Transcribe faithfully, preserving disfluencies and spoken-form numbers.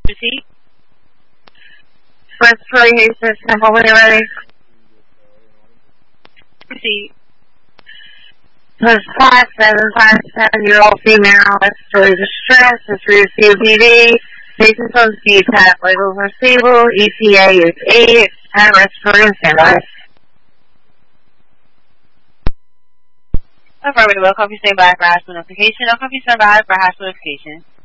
Proceed. Respiratory Houston, Temple, when you're ready. Proceed. Plus five seven five seven year old female, respiratory distress, history of C O P D, patients on C PAP, vitals are stable, E P A is eight, and respiratory and standby. Affirmative. Copy standby for hospital notification. I'll copy standby for hospital notification.